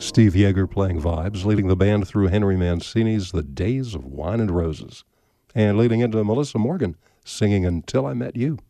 Steve Yeager playing vibes, leading the band through Henry Mancini's The Days of Wine and Roses. And leading into Melissa Morgan singing Until I Met You.